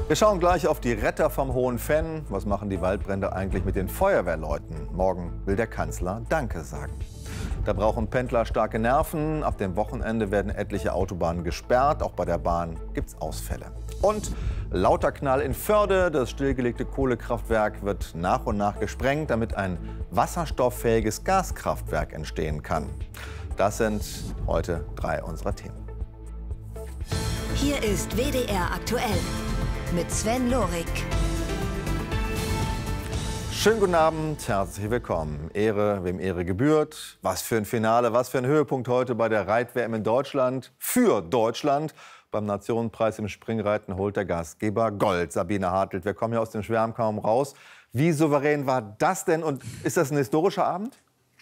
Wir schauen gleich auf die Retter vom Hohen Fenn. Was machen die Waldbrände eigentlich mit den Feuerwehrleuten? Morgen will der Kanzler Danke sagen. Da brauchen Pendler starke Nerven. Ab dem Wochenende werden etliche Autobahnen gesperrt. Auch bei der Bahn gibt es Ausfälle. Und lauter Knall in Förde. Das stillgelegte Kohlekraftwerk wird nach und nach gesprengt, damit ein wasserstofffähiges Gaskraftwerk entstehen kann. Das sind heute 3 unserer Themen. Hier ist WDR aktuell mit Sven Lorik. Schönen guten Abend, herzlich willkommen. Ehre, wem Ehre gebührt. Was für ein Finale, was für ein Höhepunkt heute bei der Reit-WM in Deutschland. Für Deutschland. Beim Nationenpreis im Springreiten holt der Gastgeber Gold. Sabine Hartelt, wir kommen ja aus dem Schwärmen kaum raus. Wie souverän war das denn und ist das ein historischer Abend?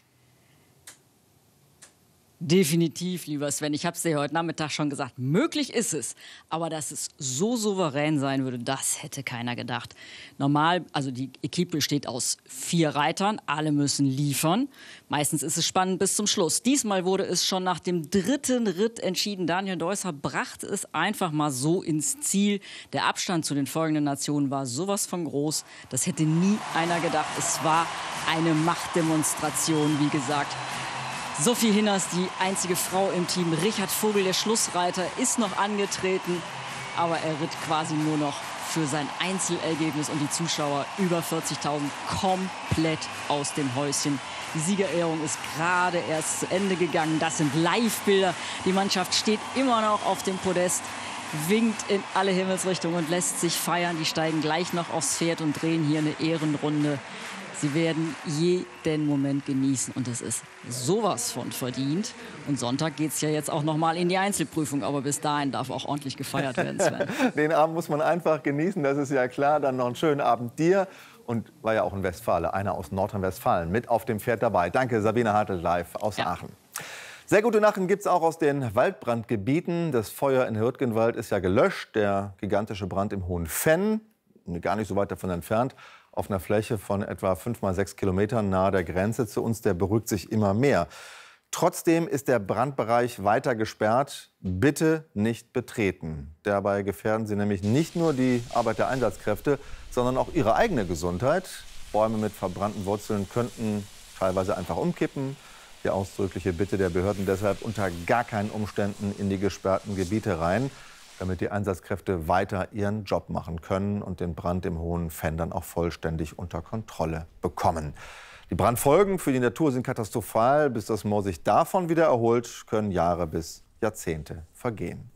Definitiv, lieber Sven. Ich habe es dir heute Nachmittag schon gesagt. Möglich ist es. Aber dass es so souverän sein würde, das hätte keiner gedacht. Normal, also die Equipe besteht aus 4 Reitern. Alle müssen liefern. Meistens ist es spannend bis zum Schluss. Diesmal wurde es schon nach dem 3. Ritt entschieden. Daniel Deusser brachte es einfach mal so ins Ziel. Der Abstand zu den folgenden Nationen war sowas von groß. Das hätte nie einer gedacht. Es war eine Machtdemonstration, wie gesagt. Sophie Hinners, die einzige Frau im Team. Richard Vogel, der Schlussreiter, ist noch angetreten. Aber er ritt quasi nur noch für sein Einzelergebnis. Und die Zuschauer, über 40.000, komplett aus dem Häuschen. Die Siegerehrung ist gerade erst zu Ende gegangen. Das sind Live-Bilder. Die Mannschaft steht immer noch auf dem Podest, winkt in alle Himmelsrichtungen und lässt sich feiern. Die steigen gleich noch aufs Pferd und drehen hier eine Ehrenrunde. Sie werden jeden Moment genießen und es ist sowas von verdient. Und Sonntag geht es ja jetzt auch noch mal in die Einzelprüfung, aber bis dahin darf auch ordentlich gefeiert werden, Sven. Den Abend muss man einfach genießen, das ist ja klar. Dann noch einen schönen Abend dir. Und war ja auch ein Westfale, einer aus Nordrhein-Westfalen, mit auf dem Pferd dabei. Danke, Sabine Hartelt, live aus Aachen. Sehr gute Nachrichten gibt es auch aus den Waldbrandgebieten. Das Feuer in Hürtgenwald ist ja gelöscht. Der gigantische Brand im Hohen Fenn, gar nicht so weit davon entfernt, auf einer Fläche von etwa 5 mal 6 Kilometern nahe der Grenze zu uns, der beruhigt sich immer mehr. Trotzdem ist der Brandbereich weiter gesperrt. Bitte nicht betreten. Dabei gefährden Sie nämlich nicht nur die Arbeit der Einsatzkräfte, sondern auch Ihre eigene Gesundheit. Bäume mit verbrannten Wurzeln könnten teilweise einfach umkippen. Die ausdrückliche Bitte der Behörden deshalb unter gar keinen Umständen in die gesperrten Gebiete rein, damit die Einsatzkräfte weiter ihren Job machen können und den Brand im Hohen Fenn dann auch vollständig unter Kontrolle bekommen. Die Brandfolgen für die Natur sind katastrophal. Bis das Moor sich davon wieder erholt, können Jahre bis Jahrzehnte vergehen.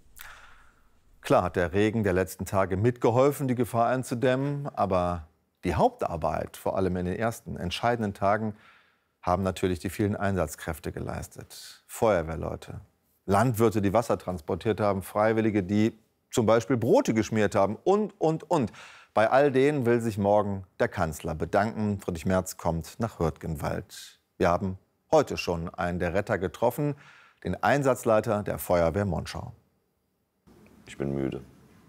Klar hat der Regen der letzten Tage mitgeholfen, die Gefahr einzudämmen. Aber die Hauptarbeit, vor allem in den ersten entscheidenden Tagen, haben natürlich die vielen Einsatzkräfte geleistet. Feuerwehrleute, Landwirte, die Wasser transportiert haben, Freiwillige, die zum Beispiel Brote geschmiert haben und. Bei all denen will sich morgen der Kanzler bedanken. Friedrich Merz kommt nach Hürtgenwald. Wir haben heute schon einen der Retter getroffen, den Einsatzleiter der Feuerwehr Monschau. Ich bin müde.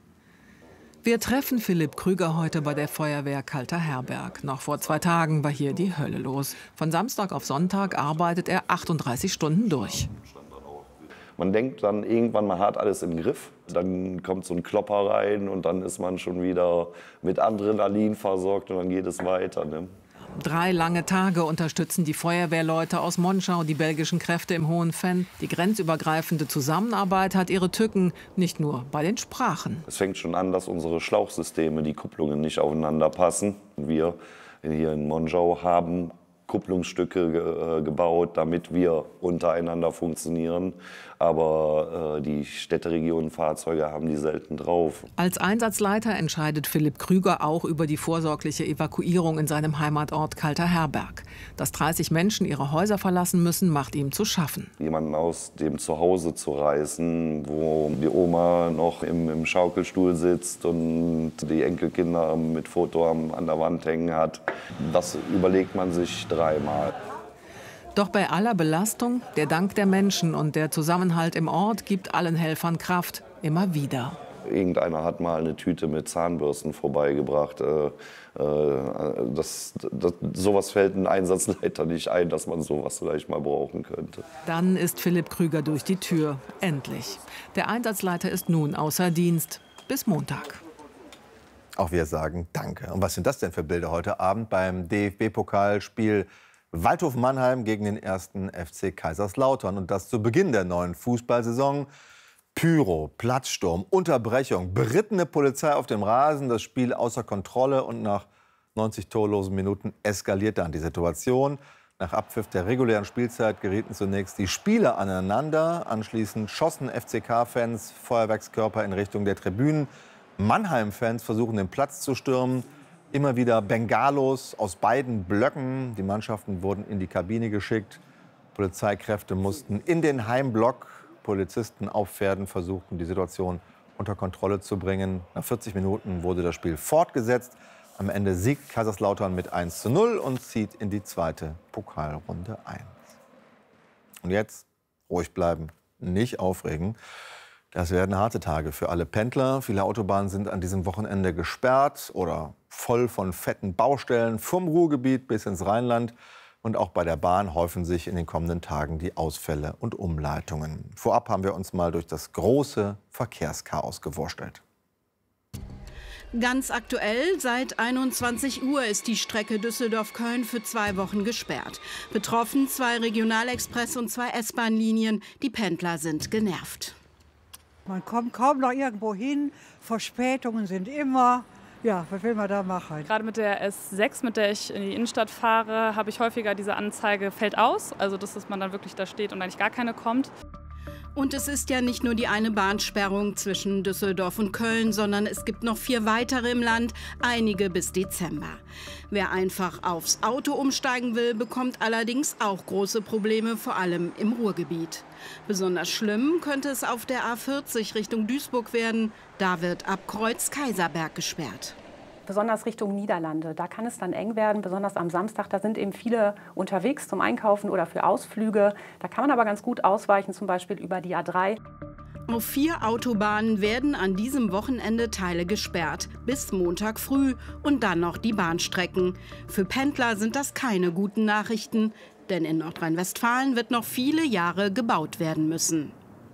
Wir treffen Philipp Krüger heute bei der Feuerwehr Kalter-Herberg. Noch vor 2 Tagen war hier die Hölle los. Von Samstag auf Sonntag arbeitet er 38 Stunden durch. Man denkt dann irgendwann, man hat alles im Griff. Dann kommt so ein Klopper rein und dann ist man schon wieder mit Adrenalin versorgt und dann geht es weiter. Ne? 3 lange Tage unterstützen die Feuerwehrleute aus Monschau die belgischen Kräfte im Hohen Fenn. Die grenzübergreifende Zusammenarbeit hat ihre Tücken, nicht nur bei den Sprachen. Es fängt schon an, dass unsere Schlauchsysteme, die Kupplungen nicht aufeinander passen. Wir hier in Monschau haben Kupplungsstücke gebaut, damit wir untereinander funktionieren. Aber die Städteregionenfahrzeuge haben die selten drauf. Als Einsatzleiter entscheidet Philipp Krüger auch über die vorsorgliche Evakuierung in seinem Heimatort Kalter-Herberg. Dass 30 Menschen ihre Häuser verlassen müssen, macht ihm zu schaffen. Jemanden aus dem Zuhause zu reißen, wo die Oma noch im Schaukelstuhl sitzt und die Enkelkinder mit Foto an der Wand hängen hat, das überlegt man sich 3-mal. Doch bei aller Belastung, der Dank der Menschen und der Zusammenhalt im Ort gibt allen Helfern Kraft, immer wieder. Irgendeiner hat mal eine Tüte mit Zahnbürsten vorbeigebracht. Sowas fällt einem Einsatzleiter nicht ein, dass man sowas vielleicht mal brauchen könnte. Dann ist Philipp Krüger durch die Tür. Endlich. Der Einsatzleiter ist nun außer Dienst. Bis Montag. Auch wir sagen Danke. Und was sind das denn für Bilder heute Abend beim DFB-Pokalspiel Waldhof Mannheim gegen den 1. FC Kaiserslautern? Und das zu Beginn der neuen Fußballsaison. Pyro, Platzsturm, Unterbrechung, berittene Polizei auf dem Rasen, das Spiel außer Kontrolle. Und nach 90 torlosen Minuten eskaliert dann die Situation. Nach Abpfiff der regulären Spielzeit gerieten zunächst die Spieler aneinander. Anschließend schossen FCK-Fans Feuerwerkskörper in Richtung der Tribünen. Mannheim-Fans versuchen, den Platz zu stürmen. Immer wieder Bengalos aus beiden Blöcken. Die Mannschaften wurden in die Kabine geschickt. Polizeikräfte mussten in den Heimblock. Polizisten auf Pferden versuchten, die Situation unter Kontrolle zu bringen. Nach 40 Minuten wurde das Spiel fortgesetzt. Am Ende siegt Kaiserslautern mit 1:0 und zieht in die zweite Pokalrunde ein. Und jetzt ruhig bleiben, nicht aufregen. Das werden harte Tage für alle Pendler. Viele Autobahnen sind an diesem Wochenende gesperrt oder voll von fetten Baustellen vom Ruhrgebiet bis ins Rheinland. Und auch bei der Bahn häufen sich in den kommenden Tagen die Ausfälle und Umleitungen. Vorab haben wir uns mal durch das große Verkehrschaos gewurstelt. Ganz aktuell, seit 21 Uhr ist die Strecke Düsseldorf-Köln für 2 Wochen gesperrt. Betroffen 2 Regionalexpress- und 2 S-Bahn-Linien. Die Pendler sind genervt. Man kommt kaum noch irgendwo hin, Verspätungen sind immer. Ja, was will man da machen? Gerade mit der S6, mit der ich in die Innenstadt fahre, habe ich häufiger diese Anzeige, fällt aus. Also dass man dann wirklich da steht und eigentlich gar keine kommt. Und es ist ja nicht nur die eine Bahnsperrung zwischen Düsseldorf und Köln, sondern es gibt noch 4 weitere im Land, einige bis Dezember. Wer einfach aufs Auto umsteigen will, bekommt allerdings auch große Probleme, vor allem im Ruhrgebiet. Besonders schlimm könnte es auf der A40 Richtung Duisburg werden. Da wird ab Kreuz Kaiserberg gesperrt. Besonders Richtung Niederlande, da kann es dann eng werden, besonders am Samstag. Da sind eben viele unterwegs zum Einkaufen oder für Ausflüge. Da kann man aber ganz gut ausweichen, zum Beispiel über die A3. Auf 4 Autobahnen werden an diesem Wochenende Teile gesperrt, bis Montag früh und dann noch die Bahnstrecken. Für Pendler sind das keine guten Nachrichten, denn in Nordrhein-Westfalen wird noch viele Jahre gebaut werden müssen.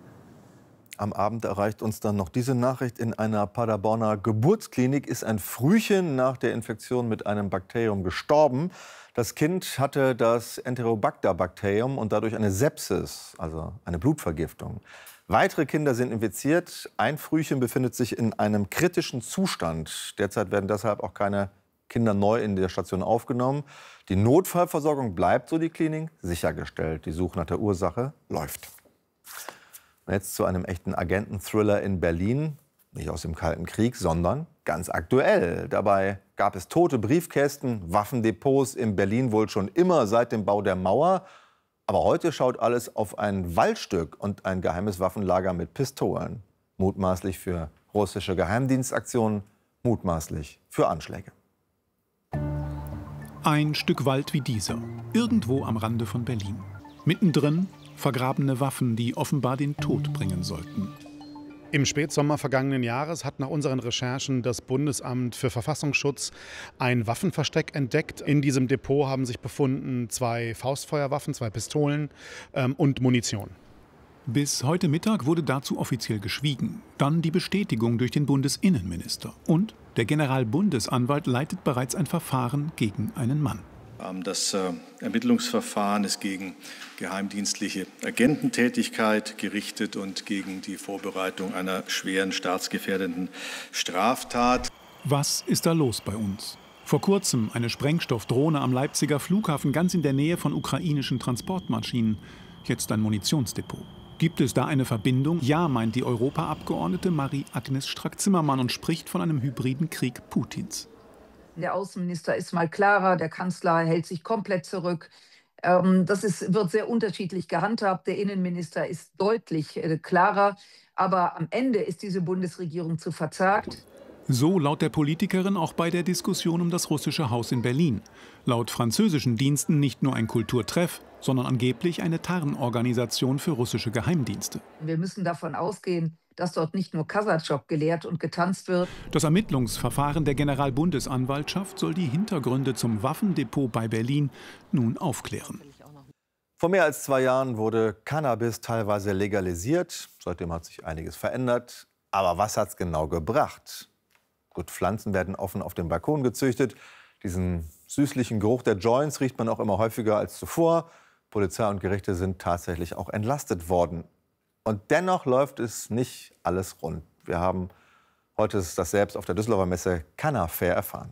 Am Abend erreicht uns dann noch diese Nachricht. In einer Paderborner Geburtsklinik ist ein Frühchen nach der Infektion mit einem Bakterium gestorben. Das Kind hatte das Enterobacter-Bakterium und dadurch eine Sepsis, also eine Blutvergiftung. Weitere Kinder sind infiziert. Ein Frühchen befindet sich in einem kritischen Zustand. Derzeit werden deshalb auch keine Kinder neu in der Station aufgenommen. Die Notfallversorgung bleibt, so die Klinik, sichergestellt. Die Suche nach der Ursache läuft. Jetzt zu einem echten Agenten-Thriller in Berlin. Nicht aus dem Kalten Krieg, sondern ganz aktuell. Dabei gab es tote Briefkästen, Waffendepots in Berlin wohl schon immer seit dem Bau der Mauer. Aber heute schaut alles auf ein Waldstück und ein geheimes Waffenlager mit Pistolen. Mutmaßlich für russische Geheimdienstaktionen, mutmaßlich für Anschläge. Ein Stück Wald wie dieser, irgendwo am Rande von Berlin. Mittendrin vergrabene Waffen, die offenbar den Tod bringen sollten. Im Spätsommer vergangenen Jahres hat nach unseren Recherchen das Bundesamt für Verfassungsschutz ein Waffenversteck entdeckt. In diesem Depot haben sich befunden 2 Faustfeuerwaffen, 2 Pistolen und Munition. Bis heute Mittag wurde dazu offiziell geschwiegen. Dann die Bestätigung durch den Bundesinnenminister. Und der Generalbundesanwalt leitet bereits ein Verfahren gegen einen Mann. Das Ermittlungsverfahren ist gegen geheimdienstliche Agententätigkeit gerichtet und gegen die Vorbereitung einer schweren staatsgefährdenden Straftat. Was ist da los bei uns? Vor kurzem eine Sprengstoffdrohne am Leipziger Flughafen ganz in der Nähe von ukrainischen Transportmaschinen. Jetzt ein Munitionsdepot. Gibt es da eine Verbindung? Ja, meint die Europaabgeordnete Marie-Agnes Strack-Zimmermann und spricht von einem hybriden Krieg Putins. Der Außenminister ist mal klarer, der Kanzler hält sich komplett zurück. Wird sehr unterschiedlich gehandhabt. Der Innenminister ist deutlich klarer. Aber am Ende ist diese Bundesregierung zu verzagt. So laut der Politikerin auch bei der Diskussion um das russische Haus in Berlin. Laut französischen Diensten nicht nur ein Kulturtreff, sondern angeblich eine Tarnorganisation für russische Geheimdienste. Wir müssen davon ausgehen, dass dort nicht nur Kasachschow gelehrt und getanzt wird. Das Ermittlungsverfahren der Generalbundesanwaltschaft soll die Hintergründe zum Waffendepot bei Berlin nun aufklären. Vor mehr als 2 Jahren wurde Cannabis teilweise legalisiert. Seitdem hat sich einiges verändert. Aber was hat es genau gebracht? Gut, Pflanzen werden offen auf dem Balkon gezüchtet. Diesen süßlichen Geruch der Joints riecht man auch immer häufiger als zuvor. Polizei und Gerichte sind tatsächlich auch entlastet worden. Und dennoch läuft es nicht alles rund. Wir haben heute das selbst auf der Düsseldorfer Messe Canna Fair erfahren.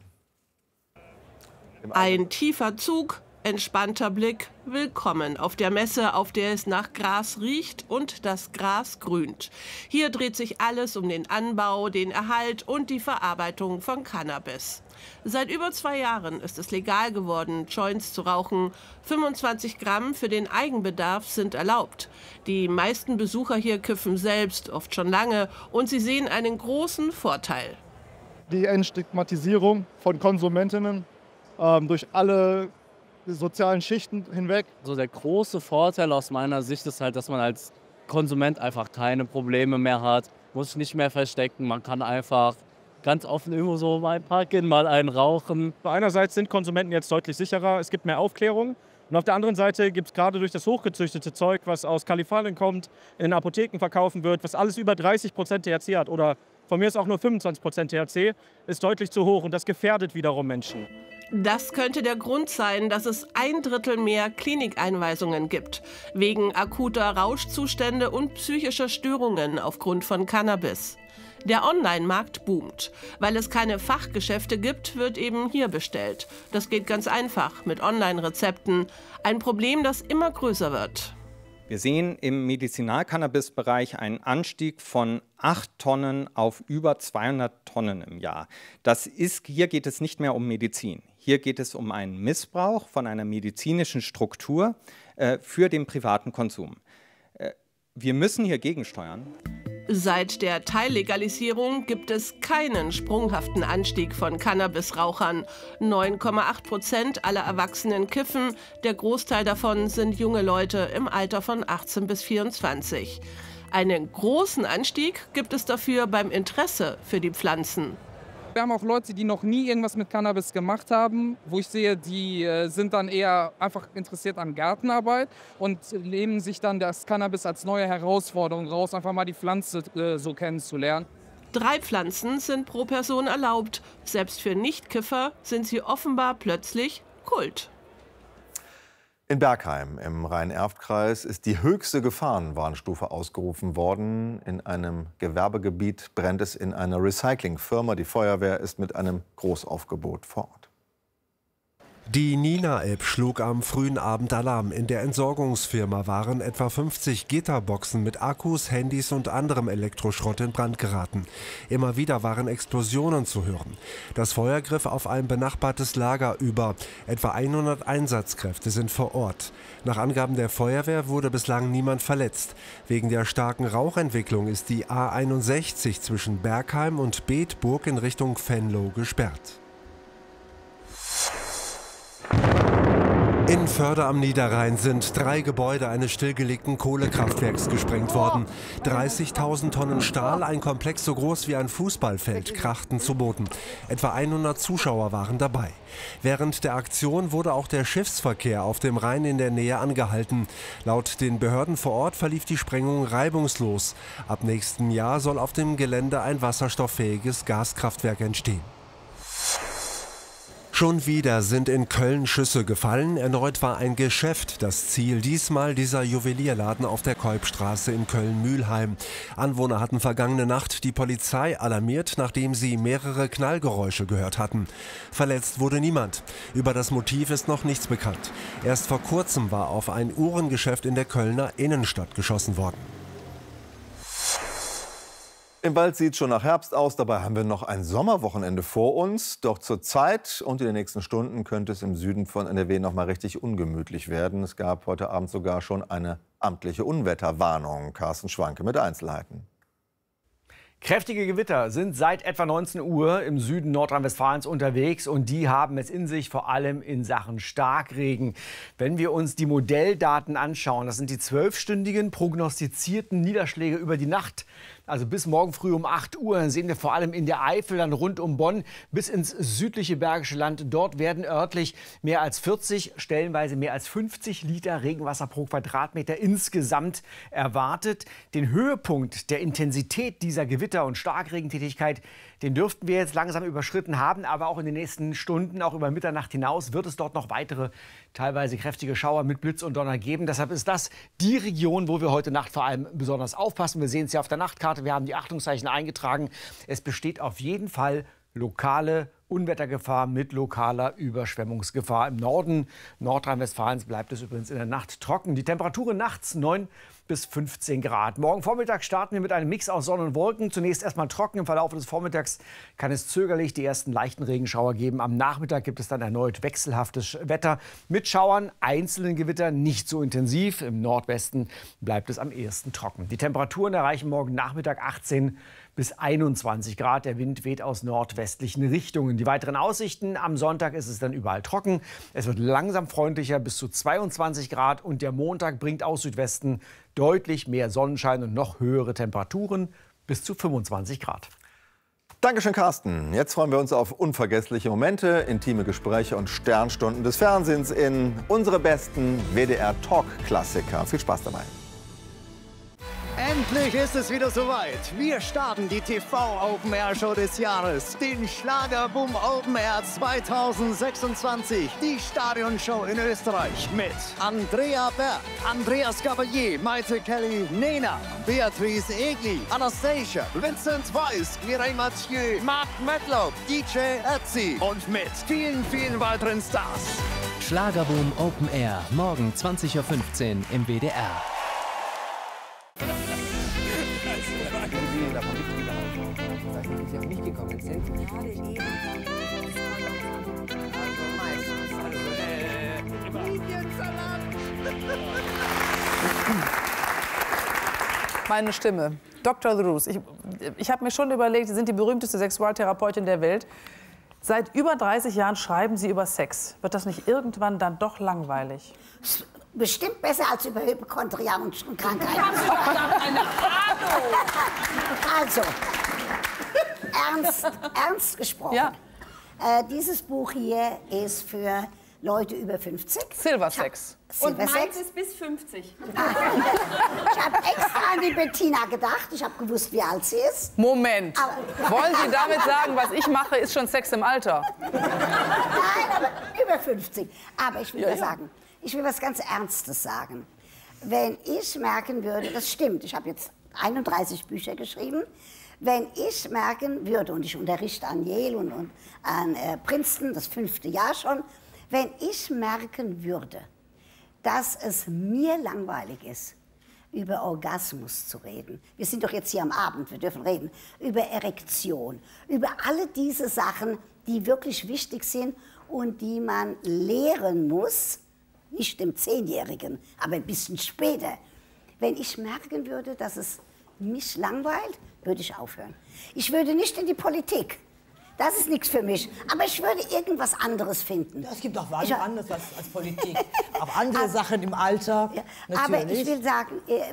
Ein tiefer Zug, entspannter Blick, willkommen auf der Messe, auf der es nach Gras riecht und das Gras grünt. Hier dreht sich alles um den Anbau, den Erhalt und die Verarbeitung von Cannabis. Seit über 2 Jahren ist es legal geworden, Joints zu rauchen. 25 Gramm für den Eigenbedarf sind erlaubt. Die meisten Besucher hier kiffen selbst, oft schon lange, und sie sehen einen großen Vorteil. Die Entstigmatisierung von Konsumentinnen durch alle sozialen Schichten hinweg. Also der große Vorteil aus meiner Sicht ist halt, dass man als Konsument einfach keine Probleme mehr hat, muss sich nicht mehr verstecken, man kann einfach ganz offen irgendwo so mal parken, mal einen rauchen. Einerseits sind Konsumenten jetzt deutlich sicherer, es gibt mehr Aufklärung. Und auf der anderen Seite gibt es gerade durch das hochgezüchtete Zeug, was aus Kalifornien kommt, in Apotheken verkaufen wird, was alles über 30% THC hat oder von mir ist auch nur 25% THC, ist deutlich zu hoch und das gefährdet wiederum Menschen. Das könnte der Grund sein, dass es 1/3 mehr Klinikeinweisungen gibt, wegen akuter Rauschzustände und psychischer Störungen aufgrund von Cannabis. Der Online-Markt boomt. Weil es keine Fachgeschäfte gibt, wird eben hier bestellt. Das geht ganz einfach mit Online-Rezepten. Ein Problem, das immer größer wird. Wir sehen im Medizinal-Cannabis-Bereich einen Anstieg von 8 Tonnen auf über 200 Tonnen im Jahr. Hier geht es nicht mehr um Medizin. Hier geht es um einen Missbrauch von einer medizinischen Struktur für den privaten Konsum. Wir müssen hier gegensteuern. Seit der Teillegalisierung gibt es keinen sprunghaften Anstieg von Cannabisrauchern. 9,8% aller Erwachsenen kiffen. Der Großteil davon sind junge Leute im Alter von 18 bis 24. Einen großen Anstieg gibt es dafür beim Interesse für die Pflanzen. Wir haben auch Leute, die noch nie irgendwas mit Cannabis gemacht haben, wo ich sehe, die sind dann eher einfach interessiert an Gartenarbeit und nehmen sich dann das Cannabis als neue Herausforderung raus, einfach mal die Pflanze so kennenzulernen. 3 Pflanzen sind pro Person erlaubt. Selbst für Nichtkiffer sind sie offenbar plötzlich Kult. In Bergheim im Rhein-Erft-Kreis ist die höchste Gefahrenwarnstufe ausgerufen worden. In einem Gewerbegebiet brennt es in einer Recyclingfirma. Die Feuerwehr ist mit einem Großaufgebot vor Ort. Die Nina-App schlug am frühen Abend Alarm. In der Entsorgungsfirma waren etwa 50 Gitterboxen mit Akkus, Handys und anderem Elektroschrott in Brand geraten. Immer wieder waren Explosionen zu hören. Das Feuer griff auf ein benachbartes Lager über. Etwa 100 Einsatzkräfte sind vor Ort. Nach Angaben der Feuerwehr wurde bislang niemand verletzt. Wegen der starken Rauchentwicklung ist die A61 zwischen Bergheim und Bedburg in Richtung Venlo gesperrt. In Förde am Niederrhein sind 3 Gebäude eines stillgelegten Kohlekraftwerks gesprengt worden. 30.000 Tonnen Stahl, ein Komplex so groß wie ein Fußballfeld, krachten zu Boden. Etwa 100 Zuschauer waren dabei. Während der Aktion wurde auch der Schiffsverkehr auf dem Rhein in der Nähe angehalten. Laut den Behörden vor Ort verlief die Sprengung reibungslos. Ab nächstem Jahr soll auf dem Gelände ein wasserstofffähiges Gaskraftwerk entstehen. Schon wieder sind in Köln Schüsse gefallen. Erneut war ein Geschäft das Ziel. Diesmal dieser Juwelierladen auf der Keupstraße in Köln-Mühlheim. Anwohner hatten vergangene Nacht die Polizei alarmiert, nachdem sie mehrere Knallgeräusche gehört hatten. Verletzt wurde niemand. Über das Motiv ist noch nichts bekannt. Erst vor kurzem war auf ein Uhrengeschäft in der Kölner Innenstadt geschossen worden. Im Wald sieht es schon nach Herbst aus, dabei haben wir noch ein Sommerwochenende vor uns. Doch zur Zeit und in den nächsten Stunden könnte es im Süden von NRW noch mal richtig ungemütlich werden. Es gab heute Abend sogar schon eine amtliche Unwetterwarnung. Carsten Schwanke mit Einzelheiten. Kräftige Gewitter sind seit etwa 19 Uhr im Süden Nordrhein-Westfalens unterwegs und die haben es in sich, vor allem in Sachen Starkregen. Wenn wir uns die Modelldaten anschauen, das sind die 12-stündigen prognostizierten Niederschläge über die Nacht, Also bis morgen früh um 8 Uhr. Dann sehen wir vor allem in der Eifel, dann rund um Bonn bis ins südliche Bergische Land. Dort werden örtlich mehr als 40, stellenweise mehr als 50 Liter Regenwasser pro Quadratmeter insgesamt erwartet. Den Höhepunkt der Intensität dieser Gewitter- und Starkregentätigkeit, den dürften wir jetzt langsam überschritten haben. Aber auch in den nächsten Stunden, auch über Mitternacht hinaus, wird es dort noch weitere, teilweise kräftige Schauer mit Blitz und Donner geben. Deshalb ist das die Region, wo wir heute Nacht vor allem besonders aufpassen. Wir sehen es ja auf der Nachtkarte, wir haben die Achtungszeichen eingetragen. Es besteht auf jeden Fall lokale Unwettergefahr mit lokaler Überschwemmungsgefahr. Im Norden Nordrhein-Westfalens bleibt es übrigens in der Nacht trocken. Die Temperaturen nachts 9 bis 15 Grad. Morgen Vormittag starten wir mit einem Mix aus Sonne und Wolken. Zunächst erstmal trocken. Im Verlauf des Vormittags kann es zögerlich die ersten leichten Regenschauer geben. Am Nachmittag gibt es dann erneut wechselhaftes Wetter mit Schauern, einzelnen Gewittern, nicht so intensiv. Im Nordwesten bleibt es am ehesten trocken. Die Temperaturen erreichen morgen Nachmittag 18 bis 21 Grad. Der Wind weht aus nordwestlichen Richtungen. Die weiteren Aussichten: am Sonntag ist es dann überall trocken. Es wird langsam freundlicher, bis zu 22 Grad. Und der Montag bringt aus Südwesten deutlich mehr Sonnenschein und noch höhere Temperaturen, bis zu 25 Grad. Dankeschön, Carsten. Jetzt freuen wir uns auf unvergessliche Momente, intime Gespräche und Sternstunden des Fernsehens in unsere besten WDR-Talk-Klassiker. Viel Spaß dabei. Endlich ist es wieder soweit. Wir starten die TV-Open-Air-Show des Jahres, den Schlagerboom Open Air 2026, die Stadionshow in Österreich mit Andrea Berg, Andreas Gabalier, Maite Kelly, Nena, Beatrice Egli, Anastasia, Vincent Weiss, Mireille Mathieu, Mark Medlock, DJ Ötzi und mit vielen, vielen weiteren Stars. Schlagerboom Open Air, morgen 20:15 Uhr im WDR. Meine Stimme, Dr. Drews. Ich habe mir schon überlegt, Sie sind die berühmteste Sexualtherapeutin der Welt. Seit über 30 Jahren schreiben Sie über Sex. Wird das nicht irgendwann dann doch langweilig? Bestimmt besser als über Hypochondria und Krankheiten. Ich habe eine Ahnung. Also, ernst gesprochen. Ja. Dieses Buch hier ist für Leute über 50. Silversex. Und meins ist bis 50. Ich habe extra an die Bettina gedacht. Ich habe gewusst, wie alt sie ist. Moment. Wollen Sie damit sagen, was ich mache, ist schon Sex im Alter? Nein, aber über 50. Aber ich will sagen, ich will was ganz Ernstes sagen. Wenn ich merken würde, das stimmt, ich habe jetzt 31 Bücher geschrieben, wenn ich merken würde, und ich unterrichte an Yale und an Princeton, das 5. Jahr schon, wenn ich merken würde, dass es mir langweilig ist, über Orgasmus zu reden. Wir sind doch jetzt hier am Abend, wir dürfen reden. Über Erektion, über alle diese Sachen, die wirklich wichtig sind und die man lehren muss, nicht dem 10-Jährigen, aber ein bisschen später. Wenn ich merken würde, dass es mich langweilt, würde ich aufhören. Ich würde nicht in die Politik. Das ist nichts für mich. Aber ich würde irgendwas anderes finden. Ja, es gibt auch was anderes als Politik. Auch andere Sachen im Alter. Ja, aber ich will sagen,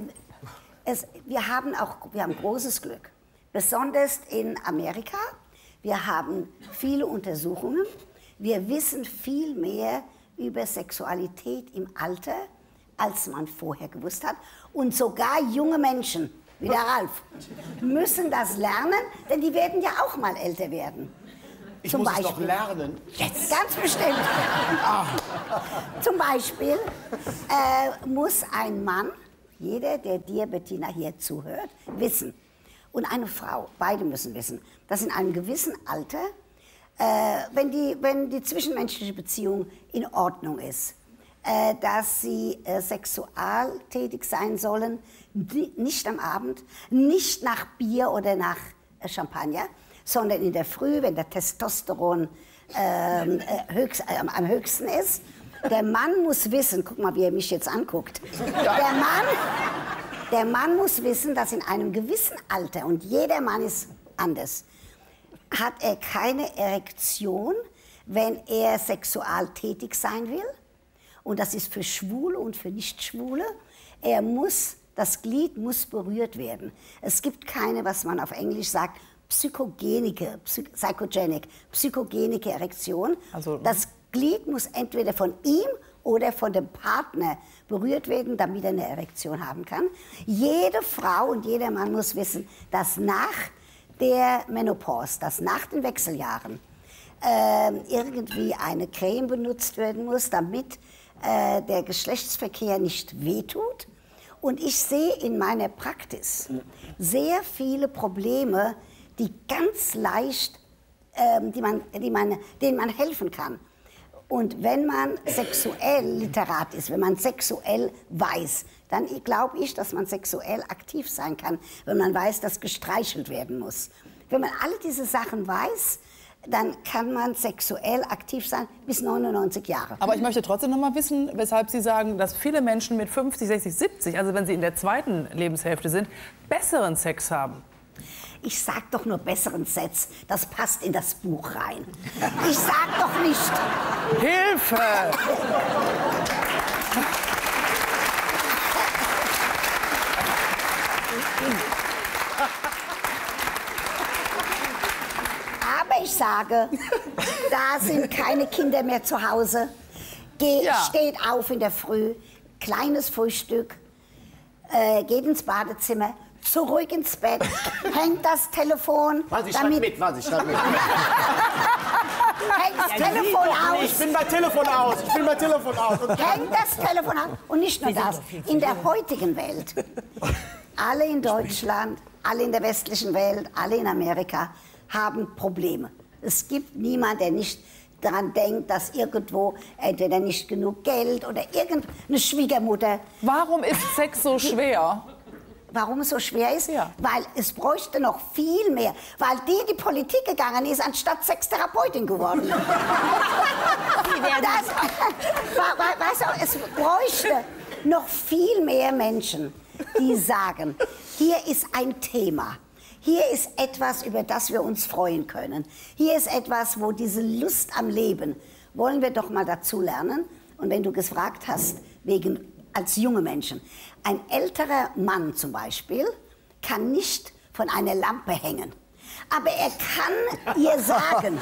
wir haben großes Glück. Besonders in Amerika. Wir haben viele Untersuchungen. Wir wissen viel mehr über Sexualität im Alter, als man vorher gewusst hat. Und sogar junge Menschen, wie der Ralf, müssen das lernen, denn die werden ja auch mal älter werden. Ich muss es doch lernen. Jetzt. Ganz bestimmt. Zum Beispiel muss ein Mann, jeder, der dir, Bettina, hier zuhört, wissen, und eine Frau, beide müssen wissen, dass in einem gewissen Alter, wenn die zwischenmenschliche Beziehung in Ordnung ist, dass sie sexual tätig sein sollen, nicht am Abend, nicht nach Bier oder nach Champagner, sondern in der Früh, wenn der Testosteron am höchsten ist. Der Mann muss wissen, guck mal, wie er mich jetzt anguckt, der Mann muss wissen, dass in einem gewissen Alter, und jeder Mann ist anders, hat er keine Erektion, wenn er sexual tätig sein will. Und das ist für Schwule und für Nichtschwule. Er muss Das Glied muss berührt werden. Es gibt keine, was man auf Englisch sagt, psychogenic Erektion. Also, das Glied muss entweder von ihm oder von dem Partner berührt werden, damit er eine Erektion haben kann. Jede Frau und jeder Mann muss wissen, dass nach der Menopause, dass nach den Wechseljahren irgendwie eine Creme benutzt werden muss, damit der Geschlechtsverkehr nicht wehtut. Und ich sehe in meiner Praxis sehr viele Probleme, die ganz leicht, denen man helfen kann. Und wenn man sexuell literat ist, wenn man sexuell weiß, dann glaube ich, dass man sexuell aktiv sein kann, wenn man weiß, dass gestreichelt werden muss. Wenn man alle diese Sachen weiß, dann kann man sexuell aktiv sein bis 99 Jahre. Aber ich möchte trotzdem noch mal wissen, weshalb Sie sagen, dass viele Menschen mit 50, 60, 70, also wenn sie in der zweiten Lebenshälfte sind, besseren Sex haben. Ich sag doch nur besseren Sex. Das passt in das Buch rein. Ich sag doch nicht... Hilfe! Aber ich sage, da sind keine Kinder mehr zu Hause. Steht auf in der Früh, kleines Frühstück, geht ins Badezimmer, zurück ins Bett, hängt das Telefon. Ich schreib mit. Hängt das Telefon aus. Ich bin bei Telefon aus. Hängt das Telefon aus. Und nicht nur das, in der heutigen Welt, alle in Deutschland, alle in der westlichen Welt, alle in Amerika haben Probleme. Es gibt niemanden, der nicht daran denkt, dass irgendwo entweder nicht genug Geld oder irgendeine Schwiegermutter... Warum ist Sex so schwer? Warum es so schwer ist? Ja. Weil es bräuchte noch viel mehr. Weil die in die Politik gegangen ist, anstatt Sextherapeutin geworden. Weißt du, es bräuchte noch viel mehr Menschen, die sagen, hier ist ein Thema. Hier ist etwas, über das wir uns freuen können. Hier ist etwas, wo diese Lust am Leben, wollen wir doch mal dazu lernen. Und wenn du gefragt hast, als junge Menschen, ein älterer Mann zum Beispiel kann nicht von einer Lampe hängen. Aber er kann ihr sagen,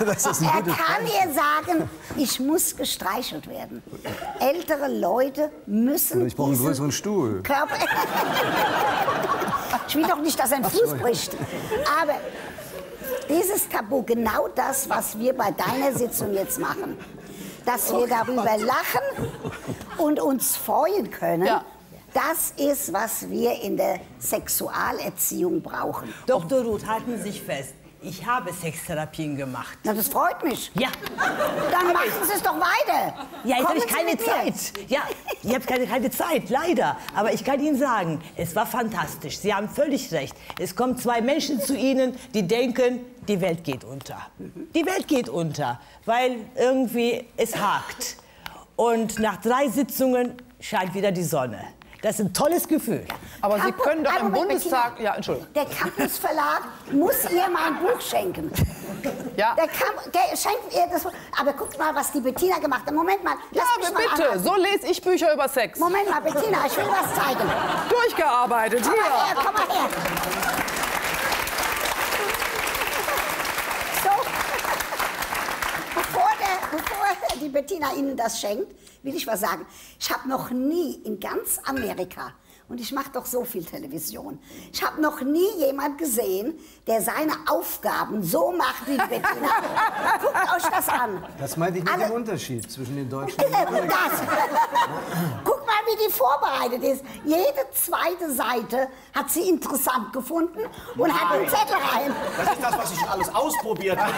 ich muss gestreichelt werden. Ältere Leute müssen ich brauche einen größeren Stuhl. Ich will doch nicht, dass ein Fuß bricht. Aber dieses Tabu, genau das, was wir bei deiner Sitzung jetzt machen, dass wir darüber lachen und uns freuen können, das ist, was wir in der Sexualerziehung brauchen. Dr. Ruth, halten Sie sich fest. Ich habe Sextherapien gemacht. Na, das freut mich. Ja. Dann machen Sie es doch weiter. Ja, jetzt habe ich keine Zeit. Ja, ich habe keine Zeit, leider. Aber ich kann Ihnen sagen, es war fantastisch. Sie haben völlig recht. Es kommen zwei Menschen zu Ihnen, die denken, die Welt geht unter. Die Welt geht unter, weil irgendwie es hakt. Und nach 3 Sitzungen scheint wieder die Sonne. Das ist ein tolles Gefühl. Aber Sie können doch im Bundestag... Ja, Entschuldigung. Der Campus Verlag muss ihr mein Buch schenken. Ja. Der schenkt ihr das Buch. Aber guckt mal, was die Bettina gemacht hat. Moment mal. Ja, bitte. So lese ich Bücher über Sex. Moment mal, Bettina, ich will was zeigen. Durchgearbeitet. Komm mal her, komm mal her. So. Bevor die Bettina Ihnen das schenkt, will ich was sagen. Ich habe noch nie in ganz Amerika, und ich mache doch so viel Television, ich habe noch nie jemand gesehen, der seine Aufgaben so macht wie die Bettina. Guckt euch das an. Das meinte ich nicht den Unterschied zwischen den Deutschen und den Amerikanern. Guck mal, wie die vorbereitet ist. Jede zweite Seite hat sie interessant gefunden und hat einen Zettel rein. Das ist das, was ich schon alles ausprobiert habe.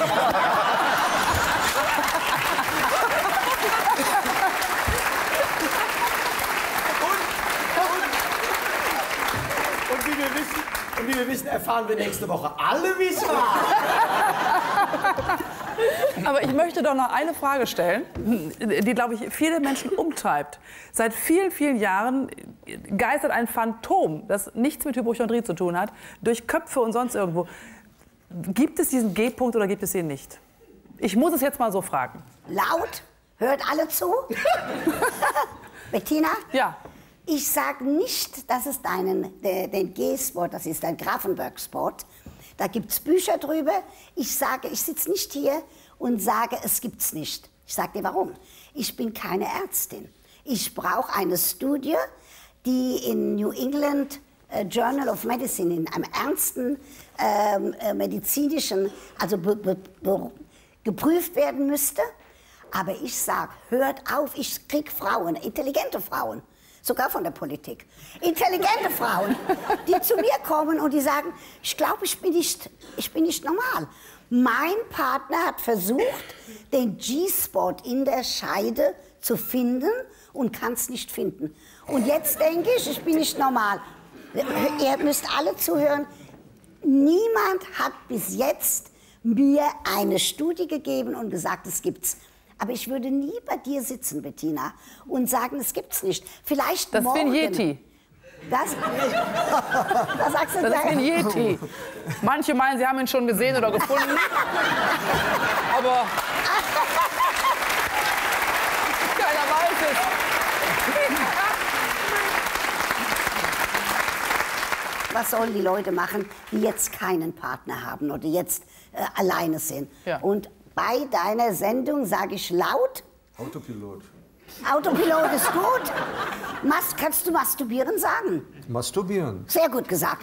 Und wie wir wissen, erfahren wir nächste Woche alle, wie es war. Aber ich möchte doch noch eine Frage stellen, die, glaube ich, viele Menschen umtreibt. Seit vielen, vielen Jahren geistert ein Phantom, das nichts mit Hypochondrie zu tun hat, durch Köpfe und sonst irgendwo. Gibt es diesen G-Punkt oder gibt es ihn nicht? Ich muss es jetzt mal so fragen. Laut? Hört alle zu? Bettina? Ja. Ich sage nicht, dass es den G-Sport, das ist ein Grafenberg-Sport, da gibt es Bücher drüber. Ich sage, ich sitze nicht hier und sage, es gibt es nicht. Ich sage dir warum. Ich bin keine Ärztin. Ich brauche eine Studie, die in New England Journal of Medicine, in einem ernsten medizinischen, also geprüft werden müsste. Aber ich sage, hört auf, ich kriege Frauen, intelligente Frauen, sogar von der Politik, intelligente Frauen, die zu mir kommen und die sagen, ich glaube, ich bin nicht normal. Mein Partner hat versucht, den G-Spot in der Scheide zu finden und kann es nicht finden. Und jetzt denke ich bin nicht normal. Ihr müsst alle zuhören. Niemand hat bis jetzt mir eine Studie gegeben und gesagt, es gibt's. Aber ich würde nie bei dir sitzen, Bettina, und sagen, es gibt's nicht. Vielleicht das morgen. Das ist ein Yeti. Was sagst du? Das ist ein Yeti. Manche meinen, sie haben ihn schon gesehen oder gefunden. Aber keiner weiß es. Was sollen die Leute machen, die jetzt keinen Partner haben oder jetzt alleine sind? Ja. Und bei deiner Sendung sage ich laut: Autopilot. Autopilot ist gut. Kannst du masturbieren sagen? Masturbieren. Sehr gut gesagt.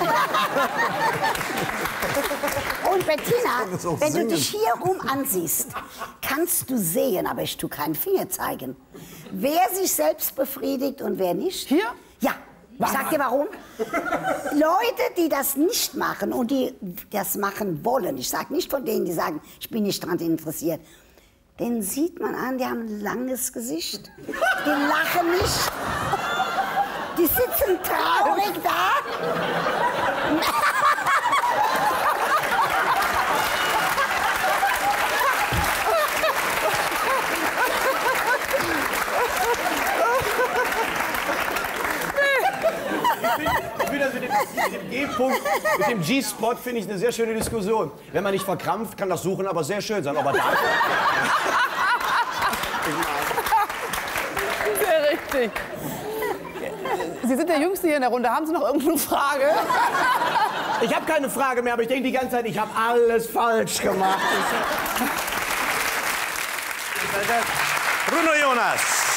Und Bettina, wenn du dich hier rum ansiehst, kannst du sehen, aber ich tue keinen Finger zeigen, wer sich selbst befriedigt und wer nicht. Hier? Ja. Ich sag dir warum. Leute, die das nicht machen und die das machen wollen, ich sage nicht von denen, die sagen, ich bin nicht daran interessiert, den sieht man an, die haben ein langes Gesicht, die lachen nicht, die sitzen traurig da. Ich finde das mit dem G-Punkt, mit dem G-Spot, finde ich eine sehr schöne Diskussion. Wenn man nicht verkrampft, kann das Suchen aber sehr schön sein. Aber da sehr richtig. Sie sind der Jüngste hier in der Runde. Haben Sie noch irgendeine Frage? Ich habe keine Frage mehr, aber ich denke die ganze Zeit, ich habe alles falsch gemacht. Bruno Jonas.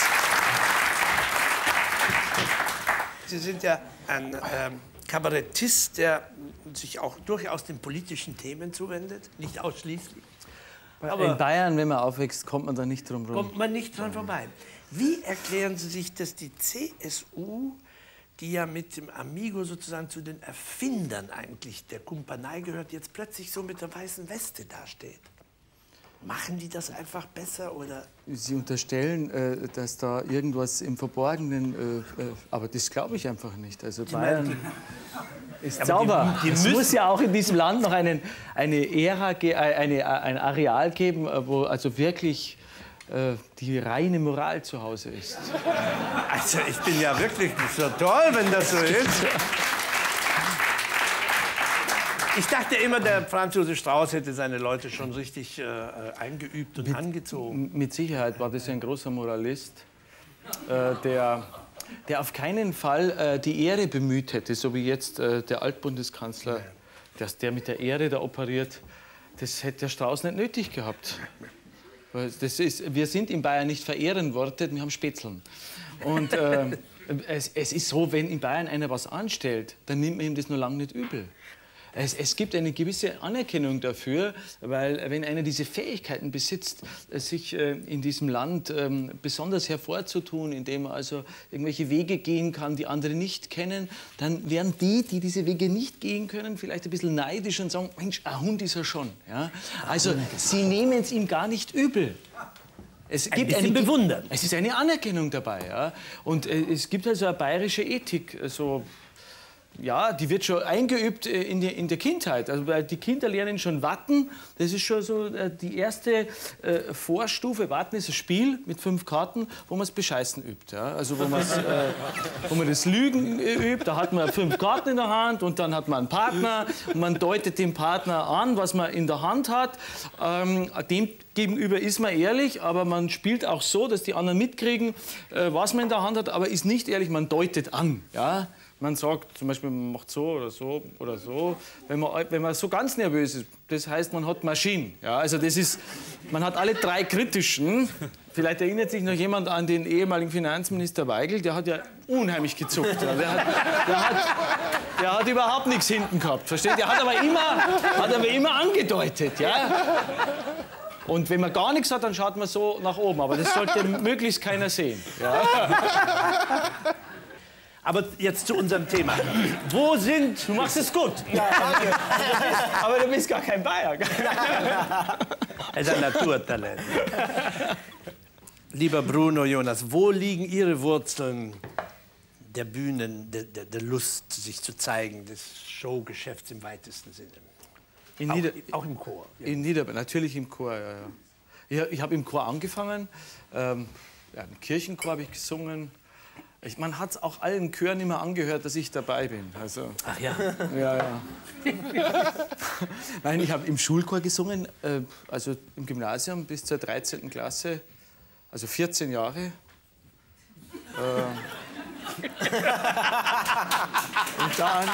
Sie sind ja ein Kabarettist, der sich auch durchaus den politischen Themen zuwendet, nicht ausschließlich. Aber in Bayern, wenn man aufwächst, kommt man da nicht drum rum. Kommt man nicht dran vorbei. Wie erklären Sie sich, dass die CSU, die ja mit dem Amigo sozusagen zu den Erfindern eigentlich der Kumpanei gehört, jetzt plötzlich so mit der weißen Weste dasteht? Machen die das einfach besser, oder? Sie unterstellen, dass da irgendwas im Verborgenen, aber das glaube ich einfach nicht. Also Bayern ist sauber. Es muss ja auch in diesem Land noch eine Ära, ein Areal geben, wo also wirklich die reine Moral zu Hause ist. Also ich bin ja wirklich so toll, wenn das so ist. Ich dachte immer, der Franz Josef Strauß hätte seine Leute schon richtig eingeübt und angezogen. Mit Sicherheit war das ein großer Moralist, der auf keinen Fall die Ehre bemüht hätte, so wie jetzt der Altbundeskanzler, dass der mit der Ehre da operiert. Das hätte der Strauß nicht nötig gehabt. Wir sind in Bayern nicht verehren worden, wir haben Spätzeln. Und es ist so, wenn in Bayern einer was anstellt, dann nimmt man ihm das nur lange nicht übel. Es gibt eine gewisse Anerkennung dafür, weil wenn einer diese Fähigkeiten besitzt, sich in diesem Land besonders hervorzutun, indem er also irgendwelche Wege gehen kann, die andere nicht kennen, dann werden die diese Wege nicht gehen können, vielleicht ein bisschen neidisch und sagen, Mensch, ein Hund ist er schon. Ja? Also sie nehmen es ihm gar nicht übel. Es gibt eine Bewundern. Es ist eine Anerkennung dabei. Ja? Und es gibt also eine bayerische Ethik, so Ja, die wird schon eingeübt in der Kindheit. Also weil die Kinder lernen schon Warten. Das ist schon so die erste Vorstufe. Warten ist ein Spiel mit 5 Karten, wo man das Bescheißen übt. Ja? Also wo man das Lügen übt. Da hat man 5 Karten in der Hand und dann hat man einen Partner. Und man deutet dem Partner an, was man in der Hand hat. Dem gegenüber ist man ehrlich, aber man spielt auch so, dass die anderen mitkriegen, was man in der Hand hat, aber ist nicht ehrlich. Man deutet an. Ja? Man sagt zum Beispiel, man macht so oder so oder so. Wenn man so ganz nervös ist, das heißt, man hat Maschinen. Ja, also das ist, man hat alle 3 kritischen. Vielleicht erinnert sich noch jemand an den ehemaligen Finanzminister Weigel, der hat ja unheimlich gezuckt. Ja. Der hat überhaupt nichts hinten gehabt, versteht? Der hat aber immer angedeutet. Ja? Und wenn man gar nichts hat, dann schaut man so nach oben. Aber das sollte möglichst keiner sehen. Ja? Aber jetzt zu unserem Thema. Wo sind... Du machst es gut. Ja, aber du bist gar kein Bayer. Er ist ein Naturtalent. Lieber Bruno, Jonas, wo liegen Ihre Wurzeln der Bühnen, der Lust, sich zu zeigen, des Showgeschäfts im weitesten Sinne? Auch im Chor. Ja. In Niederbayern, natürlich im Chor, ja. Ich habe im Chor angefangen. Im Kirchenchor habe ich gesungen. Man hat es auch allen Chören immer angehört, dass ich dabei bin. Also, ach ja? Ja. Nein, ich habe im Schulchor gesungen, also im Gymnasium bis zur 13. Klasse, also 14 Jahre. Und dann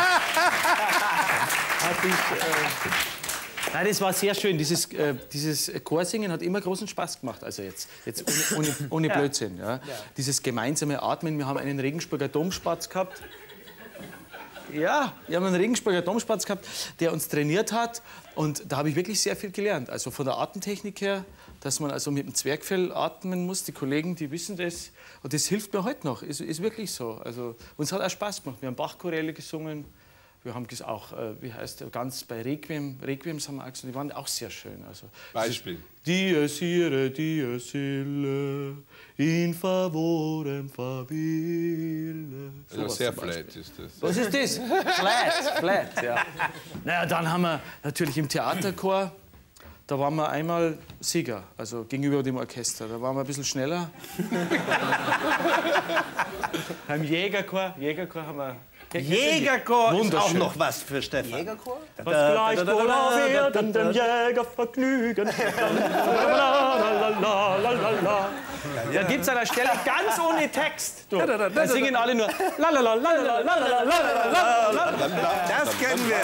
hatte ich... Nein, das war sehr schön. Dieses Chorsingen hat immer großen Spaß gemacht. Also jetzt ohne Blödsinn. Ja. Dieses gemeinsame Atmen. Wir haben einen Regensburger Domspatz gehabt. Ja, wir haben einen Regensburger Domspatz gehabt, der uns trainiert hat. Und da habe ich wirklich sehr viel gelernt. Also von der Atemtechnik her, dass man also mit dem Zwerchfell atmen muss. Die Kollegen, die wissen das. Und das hilft mir heute noch. Ist wirklich so. Also, uns hat auch Spaß gemacht. Wir haben Bach-Choräle gesungen. Wir haben auch, wie heißt der, ganz bei Requiems haben wir auch gesungen, die waren auch sehr schön. Also, Beispiel. Dies ire, dies ille, in favorem faville. Also sehr flat ist das. Was ist das? Flat, ja. Naja, dann haben wir natürlich im Theaterchor, da waren wir einmal Sieger, also gegenüber dem Orchester. Da waren wir ein bisschen schneller. Beim Jägerchor haben wir... Jägerchor ist auch noch was für Stefan. Jägerchor? Was gleicht wohl auf Erden dem Jäger vergnügen. Da gibt es an der Stelle ganz ohne Text. Da singen alle nur. Das kennen wir.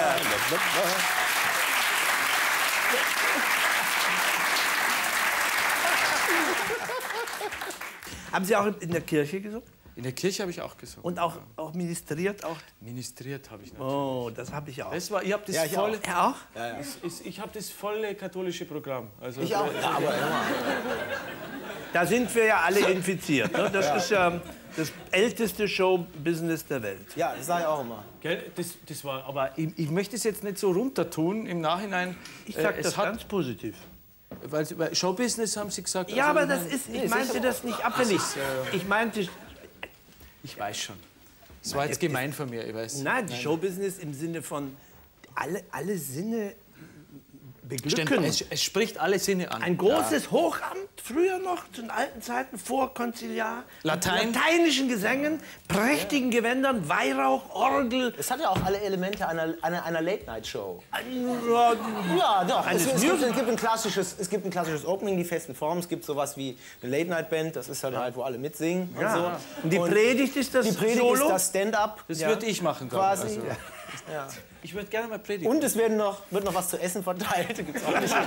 Haben Sie auch in der Kirche gesungen? In der Kirche habe ich auch gesungen. Und auch ministriert? Auch? Ministriert habe ich natürlich. Oh, das habe ich auch. Ich habe das, ich volle, auch. Ja, auch? Ich habe das volle katholische Programm. Also, ich auch. Ja, aber da sind wir ja alle infiziert. Ne? Das ist ja das älteste Showbusiness der Welt. Ja, das sage ich auch immer. Gell? Das war, aber ich möchte es jetzt nicht so runtertun im Nachhinein. Ich sage das ganz positiv. Weil Showbusiness haben Sie gesagt. Ja, also, aber das ist, ich meinte das nicht abfällig. Ich meinte... Ich weiß schon. Das war jetzt gemein von mir, ich weiß. Nein, Showbusiness im Sinne von alle Sinne beglücken. Stimmt, es spricht alle Sinne an. Ein großes Hochamt, früher noch, zu den alten Zeiten, vor Konziliar. Lateinischen Gesängen, prächtigen Gewändern, Weihrauch, Orgel. Es hat ja auch alle Elemente einer Late-Night-Show. Ja, doch. Es gibt ein klassisches Opening, die festen Formen. Es gibt sowas wie eine Late-Night-Band, das ist halt, wo alle mitsingen. Ja. Und, so. Und die Predigt ist das Die Predigt Solo? ist das Stand-up. Das würde ich machen. Quasi. Also. Ja. Ich würde gerne mal predigen. Und es wird noch was zu essen verteilt. Gibt's auch nicht.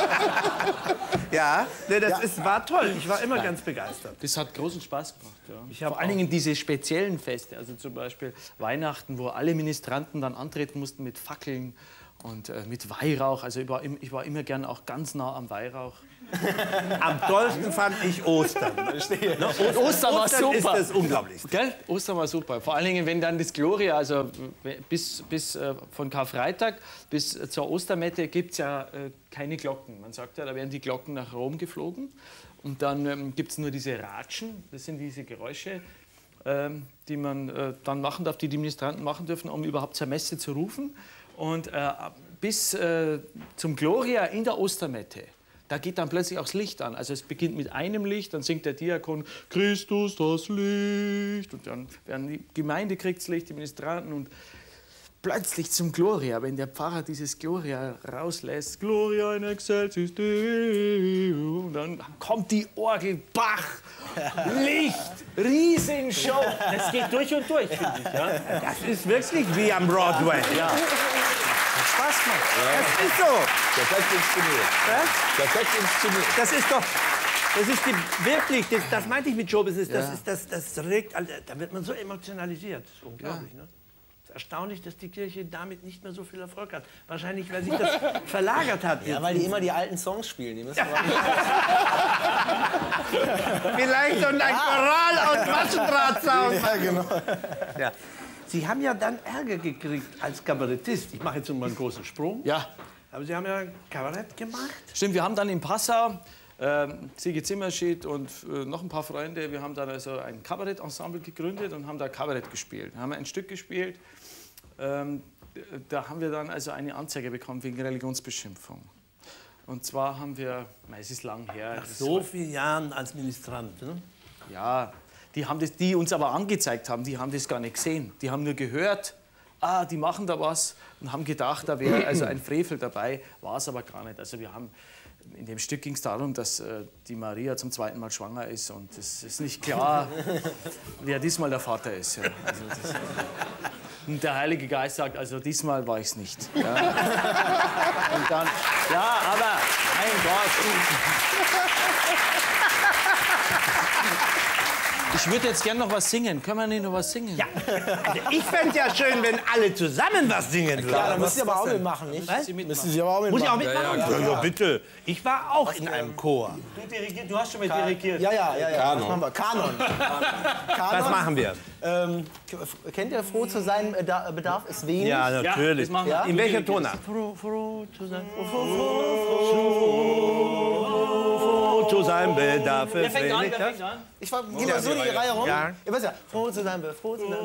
Ja, war toll. Ich war immer ganz begeistert. Das hat großen Spaß gemacht. Ja. Vor allen Dingen diese speziellen Feste, also zum Beispiel Weihnachten, wo alle Ministranten dann antreten mussten mit Fackeln und mit Weihrauch. Also ich war immer gern auch ganz nah am Weihrauch. Am tollsten fand ich Ostern. Und Ostern war super. Ist das Unglaublichste. Gell? Ostern war super. Vor allen Dingen, wenn dann das Gloria, also bis von Karfreitag bis zur Ostermette gibt es ja keine Glocken. Man sagt ja, da werden die Glocken nach Rom geflogen. Und dann gibt es nur diese Ratschen, das sind diese Geräusche. die man dann machen darf, die Ministranten machen dürfen, um überhaupt zur Messe zu rufen. Und bis zum Gloria in der Ostermette, da geht dann plötzlich auch das Licht an. Also es beginnt mit einem Licht, dann singt der Diakon Christus das Licht. Und dann werden die Gemeinde kriegt das Licht, die Ministranten. Und plötzlich zum Gloria, wenn der Pfarrer dieses Gloria rauslässt, Gloria in excelsis Deo, und dann kommt die Orgel, Bach, Licht, Riesenshow. Das geht durch und durch, finde ich. Ja? Das ist wirklich wie am Broadway. Ja. Spaß macht. Das ist so. Perfekt inszeniert. Perfekt inszeniert. Das ist doch, das ist wirklich, das meinte ich mit Showbusiness, das regt, da wird man so emotionalisiert. Das ist unglaublich, ne? Erstaunlich, dass die Kirche damit nicht mehr so viel Erfolg hat. Wahrscheinlich, weil sich das verlagert hat. Ja, weil die immer die alten Songs spielen. Die müssen Vielleicht so ein Choral aus Maschendrahtzaun. Ja, genau. Ja. Sie haben ja dann Ärger gekriegt als Kabarettist. Ich mache jetzt mal einen großen Sprung. Ja. Aber Sie haben ja Kabarett gemacht. Stimmt, wir haben dann in Passau, Sigi Zimmerschied und noch ein paar Freunde, wir haben dann also ein Kabarettensemble gegründet und haben da Kabarett gespielt. Da haben wir ein Stück gespielt, da haben wir dann also eine Anzeige bekommen wegen Religionsbeschimpfung. Und zwar haben wir, es ist lang her. Nach so vielen Jahren als Ministrant, ne? Ja, die uns aber angezeigt haben, die haben das gar nicht gesehen. Die haben nur gehört, die machen da was und haben gedacht, da wäre also ein Frevel dabei, war es aber gar nicht. Also wir haben, in dem Stück ging es darum, dass die Maria zum 2. Mal schwanger ist und es ist nicht klar, wer diesmal der Vater ist. Ja. Also und der Heilige Geist sagt, also diesmal war ich es nicht. Ja. Und dann, ja, aber mein Gott. Ich würde jetzt gerne noch was singen. Können wir nicht noch was singen? Ja. Also ich fände es ja schön, wenn alle zusammen was singen würden. Ja, dann müssen Sie aber auch mitmachen, nicht? Was? Müssen Sie aber auch mitmachen. Muss ich auch mitmachen? Ja, bitte. Ich war auch in einem Chor. Du hast schon mit dirigiert. Ja. Kanon. Was machen wir? Kanon. Was machen wir? Kennt ihr Froh zu sein, Bedarf ist wenig? Ja, natürlich. Ja, ja? In welcher Tonart? Froh zu sein. Froh zu sein, Bedarf ist wenig. Ich gehe mal so die Reihe rum. Ja. Ihr wisst ja, froh zu sein, froh zu sein.